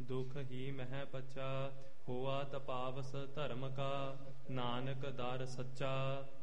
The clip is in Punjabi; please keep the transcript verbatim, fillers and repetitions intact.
दुख ही मह पचा। हुआ तपावस धर्म का, नानक दर सच्चा।